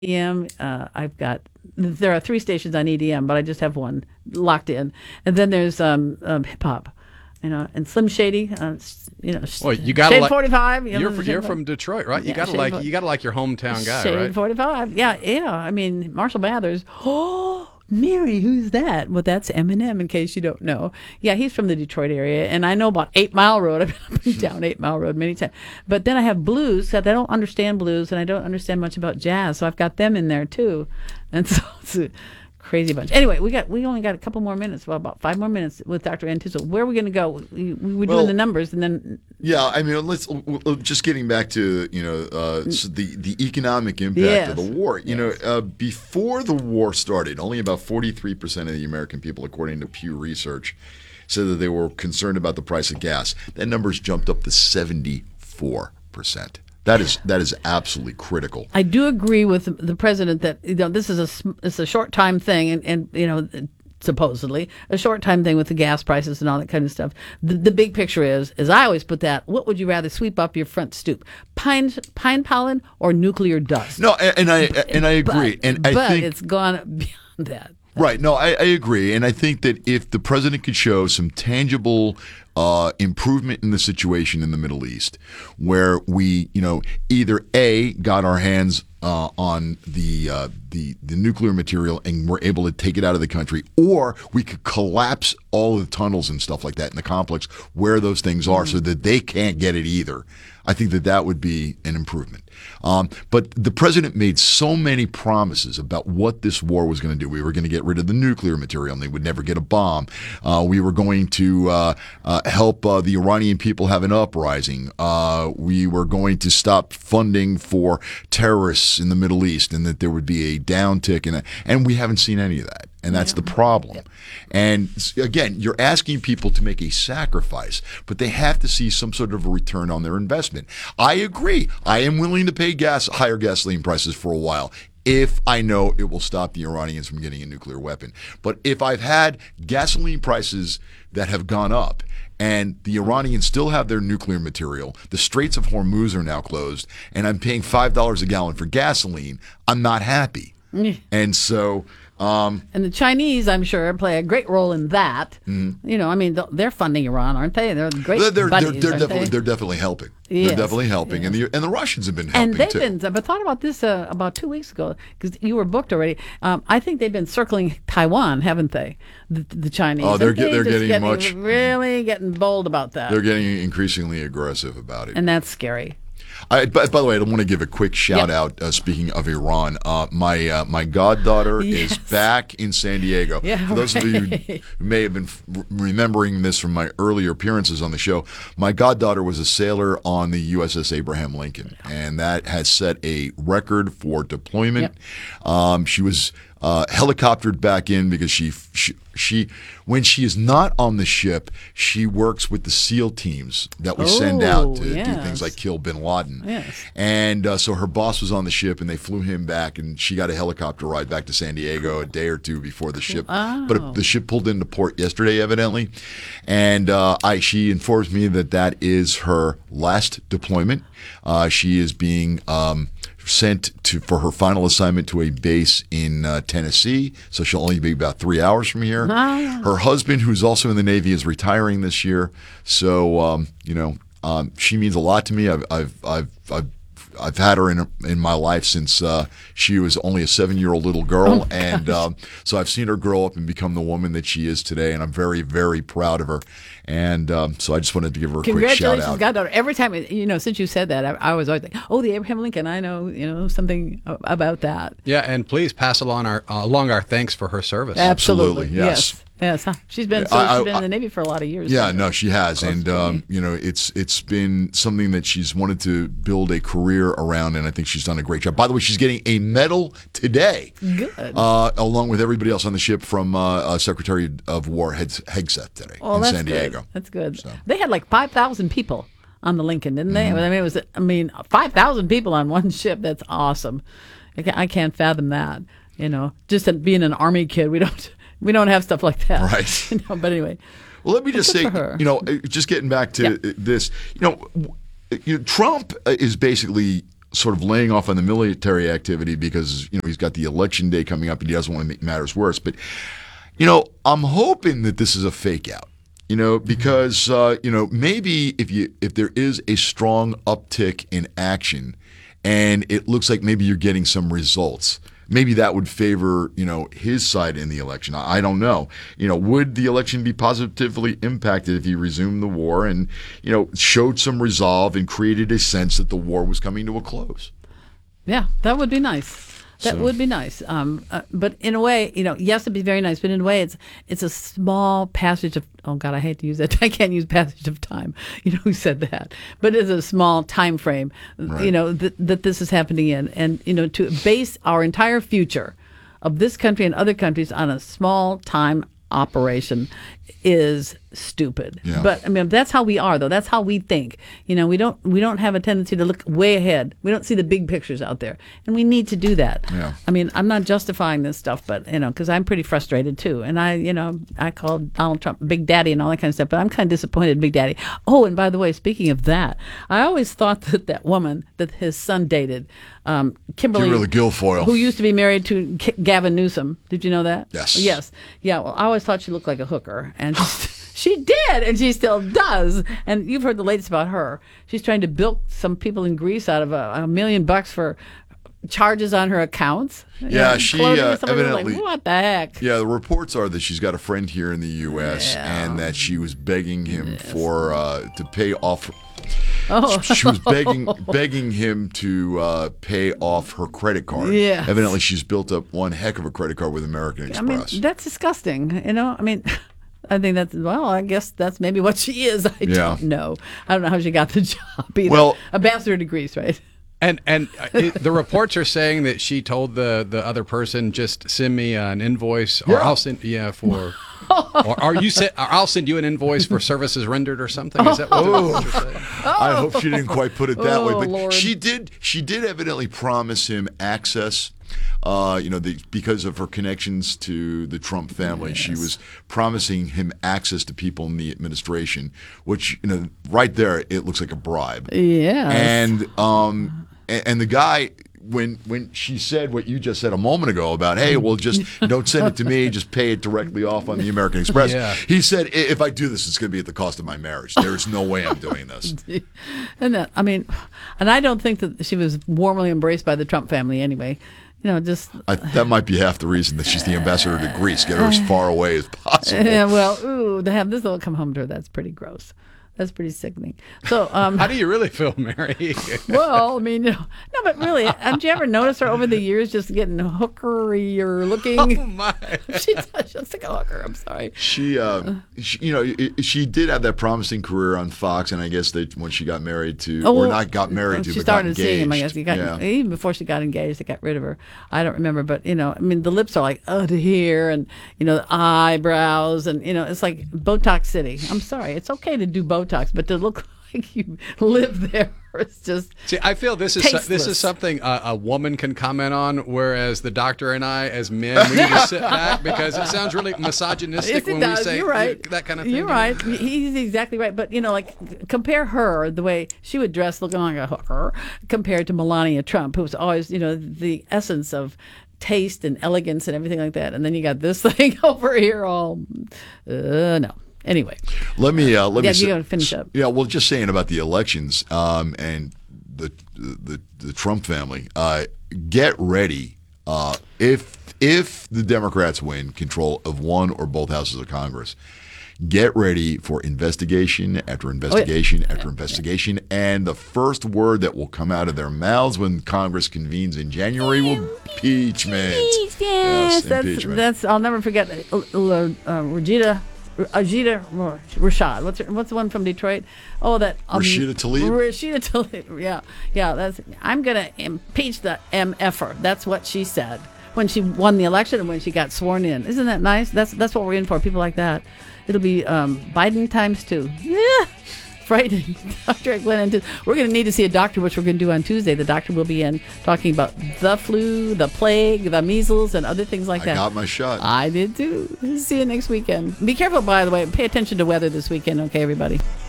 EDM. There are three stations on EDM, but I just have one locked in. And then there's hip hop, and Slim Shady, Well, you gotta Shade like 45. you're from Detroit, right? Yeah, You gotta like your hometown guy, Shade right? 45. Yeah, yeah. I mean, Marshall Mathers. Oh, Mary, who's that? Well, that's Eminem, in case you don't know. Yeah, he's from the Detroit area, and I know about 8 Mile Road. I've been up and down 8 Mile Road many times. But then I have blues, because I don't understand blues, and I don't understand much about jazz, so I've got them in there too. And so it's a crazy bunch. Anyway, we only got a couple more minutes, well, about 5 more minutes with Dr. Antuso. Where are we going to go? We're doing the numbers, and then Yeah, I mean, let's just getting back to the economic impact of the war. Before the war started, only about 43% of the American people, according to Pew Research, said that they were concerned about the price of gas. That number's jumped up to 74%. That is absolutely critical. I do agree with the president that this is it's a short time thing, and supposedly a short time thing with the gas prices and all that kind of stuff. The big picture is, as I always put that, what would you rather sweep up your front stoop, pine pollen or nuclear dust? No, and I agree, but it's gone beyond that. Right. No, I agree. And I think that if the president could show some tangible improvement in the situation in the Middle East, where we, either A, got our hands on the nuclear material and we're able to take it out of the country, or we could collapse all of the tunnels and stuff like that in the complex where those things are so that they can't get it either. I think that would be an improvement. But the president made so many promises about what this war was going to do. We were going to get rid of the nuclear material and they would never get a bomb. We were going to help the Iranian people have an uprising. We were going to stop funding for terrorists in the Middle East and that there would be a downtick. And we haven't seen any of that. And that's the problem. Yep. And again, you're asking people to make a sacrifice, but they have to see some sort of a return on their investment. I agree. I am willing to pay higher gasoline prices for a while if I know it will stop the Iranians from getting a nuclear weapon. But if I've had gasoline prices that have gone up and the Iranians still have their nuclear material, the Straits of Hormuz are now closed, and I'm paying $5 a gallon for gasoline, I'm not happy. And so... and the Chinese, I'm sure, play a great role in that. Mm-hmm. They're funding Iran, aren't they? They're great buddies, they're definitely helping. Yes. They're definitely helping, yes. and the Russians have been helping too. And they've been. But thought about this about 2 weeks ago, because you were booked already. I think they've been circling Taiwan, haven't they? The Chinese. Oh, they're getting really getting bold about that. They're getting increasingly aggressive about it, and that's scary. By the way, I want to give a quick shout out. Speaking of Iran, my goddaughter is back in San Diego. Yeah, for those of you who may have been remembering this from my earlier appearances on the show, my goddaughter was a sailor on the USS Abraham Lincoln, and that has set a record for deployment. Yep. She was helicoptered back in because she when she is not on the ship, she works with the SEAL teams that we send out to do things like kill bin Laden. Yes. And so her boss was on the ship, and they flew him back, and she got a helicopter ride back to San Diego a day or two before the ship. Oh. But the ship pulled into port yesterday, evidently, and she informs me that is her last deployment. She is being sent for her final assignment to a base in Tennessee, so she'll only be about 3 hours from here. Ah. Her husband, who's also in the Navy, is retiring this year, so she means a lot to me. I've had her in my life since she was only a 7-year-old little girl, and so I've seen her grow up and become the woman that she is today, and I'm very, very proud of her. And so I just wanted to give her a quick shout out. Congratulations, goddaughter. Every time, since you said that, I was always like, oh, the Abraham Lincoln, I know, something about that. Yeah, and please pass along our thanks for her service. Absolutely, yes. Yes, she's been in the Navy for a lot of years. Yeah, no, she has, and it's been something that she's wanted to build a career around, and I think she's done a great job. By the way, she's getting a medal today. Good. Along with everybody else on the ship from Secretary of War Hegseth today in San Diego. That's good. So. They had like 5,000 people on the Lincoln, didn't they? Mm-hmm. I mean, 5,000 people on one ship. That's awesome. I can't fathom that. Just being an Army kid, we don't have stuff like that. Right. But anyway. Well, let me just say, just getting back to this, Trump is basically sort of laying off on the military activity because he's got the election day coming up and he doesn't want to make matters worse. But I'm hoping that this is a fake out. Because maybe if there is a strong uptick in action, and it looks like maybe you're getting some results, maybe that would favor his side in the election. I don't know. Would the election be positively impacted if he resumed the war and showed some resolve and created a sense that the war was coming to a close? Yeah, that would be nice. That would be nice. But in a way, yes, it'd be very nice. But in a way, it's a small passage of, oh God, I hate to use that. I can't use passage of time. Who said that? But it's a small time frame, right. That this is happening in. And, to base our entire future of this country and other countries on a small time operation is stupid. Yeah. But that's how we are, though. That's how we think. We don't have a tendency to look way ahead. We don't see the big pictures out there, and we need to do that. Yeah. I'm not justifying this stuff, but because I'm pretty frustrated too, and I called Donald Trump Big Daddy and all that kind of stuff, but I'm kind of disappointed in Big Daddy. Oh, and by the way, speaking of that, I always thought that woman that his son dated, Kimberly Guilfoyle, who used to be married to Gavin Newsom. Did you know that? Yes. Yeah. Well, I always thought she looked like a hooker, and she did, and she still does. And you've heard the latest about her. She's trying to bilk some people in Greece out of $1 million for charges on her accounts. Yeah, she evidently. Like, what the heck? Yeah, the reports are that she's got a friend here in the U.S. and that she was begging him to pay off. She was begging him to pay off her credit card. Yeah. Evidently, she's built up one heck of a credit card with American Express. That's disgusting. I think I guess that's maybe what she is. I don't know. I don't know how she got the job either. Well, ambassador to Greece, right? And the reports are saying that she told the other person, just send me an invoice, or I'll send or I'll send you an invoice for services rendered or something. Is that what the reports are saying? I hope she didn't quite put it that way, but Lord. she did evidently promise him access. Because of her connections to the Trump family, she was promising him access to people in the administration, which right there it looks like a bribe. Yeah. And the guy, when she said what you just said a moment ago about, hey, well, just don't send it to me, just pay it directly off on the American Express. Yeah. He said, if I do this, it's going to be at the cost of my marriage. There's no way I'm doing this. And I don't think that she was warmly embraced by the Trump family anyway. That might be half the reason that she's the ambassador to Greece. Get her as far away as possible. Yeah, well, to have this all come home to her, that's pretty gross. That's pretty sickening. So, how do you really feel, Mary? Well, no, but really, have you ever noticed her over the years just getting hookerier looking? Oh my! She's just like a hooker. I'm sorry. She did have that promising career on Fox, and I guess that when she got married to, or not got married to, she but got started engaged. seeing him. I guess even before she got engaged, they got rid of her. I don't remember, but the lips are like to here, and the eyebrows, and it's like Botox City. I'm sorry, it's okay to do Botox, but to look like you live there, it's just. See, I feel this is something a woman can comment on, whereas the doctor and I, as men, we need to sit back because it sounds really misogynistic when we say that kind of thing. You're right. He's exactly right. But compare her, the way she would dress, looking like a hooker, compared to Melania Trump, who was always the essence of taste and elegance and everything like that. And then you got this thing over here, all no. Anyway, let me you got to finish up. Yeah, well, just saying about the elections and the Trump family. Get ready if the Democrats win control of one or both houses of Congress. Get ready for investigation after investigation after investigation, and the first word that will come out of their mouths when Congress convenes in January will be impeachment. Yes, that's I'll never forget Ajita Rashad. What's the one from Detroit? Oh, that Rashida Tlaib. Rashida Tlaib. Yeah. I'm gonna impeach the MFer. That's what she said when she won the election and when she got sworn in. Isn't that nice? That's what we're in for. People like that. It'll be Biden times 2. Yeah. Frightening. Dr. Glenn, we're going to need to see a doctor, which we're going to do on Tuesday. The doctor will be in talking about the flu, the plague, the measles, and other things like that. I got my shot. I did too. See you next weekend. Be careful, by the way. Pay attention to weather this weekend, okay, everybody?